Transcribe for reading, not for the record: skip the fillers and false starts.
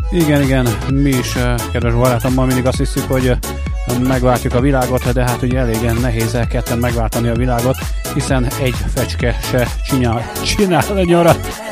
Igen, mi is, kedves barátommal mindig azt hiszük, hogy megváltjuk a világot, de hát ugye elég nehéz ketten megváltani a világot, hiszen egy fecske se csinál egy nyarat.